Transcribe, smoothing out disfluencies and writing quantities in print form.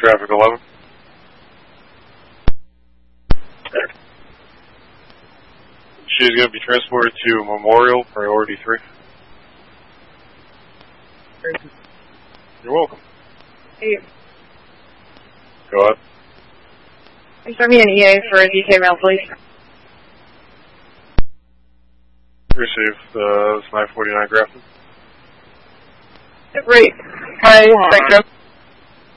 Traffic 11. She's going to be transported to Memorial, Priority 3. You're welcome. Hey. Go ahead. Send me an EA for a DK mail, please. Received. It's 949 Grafton. Great. Hi, Spectrum.